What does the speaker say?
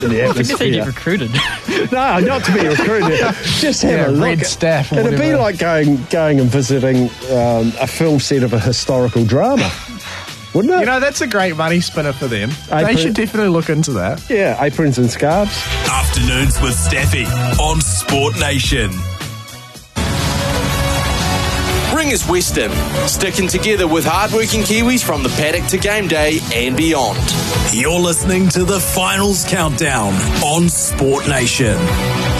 the I think they get atmosphere. recruited. No, not to be recruited. Just have a look. red staff or It'd be whatever. like going and visiting a film set of a historical drama, wouldn't it? You know, that's a great money spinner for them. They April- should definitely look into that. Yeah, aprons and scarves. Afternoons with Staffy on Sport Nation. Ringers Western, sticking together with hardworking Kiwis from the paddock to game day and beyond. You're listening to the Finals Countdown on Sport Nation.